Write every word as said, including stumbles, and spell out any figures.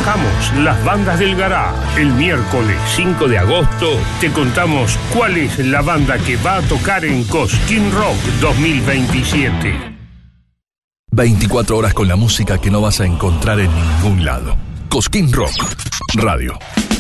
destacamos las bandas del garage. El miércoles cinco de agosto te contamos cuál es la banda que va a tocar en Cosquín Rock dos mil veintisiete. veinticuatro horas con la música que no vas a encontrar en ningún lado. Cosquín Rock Radio.